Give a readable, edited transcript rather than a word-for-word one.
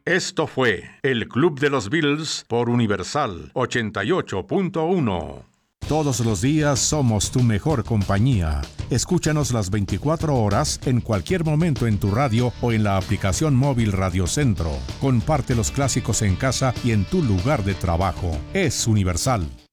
Esto fue El Club de los Beatles por Universal 88.1. Todos los días somos tu mejor compañía. Escúchanos las 24 horas en cualquier momento en tu radio o en la aplicación móvil Radio Centro. Comparte los clásicos en casa y en tu lugar de trabajo. Es Universal.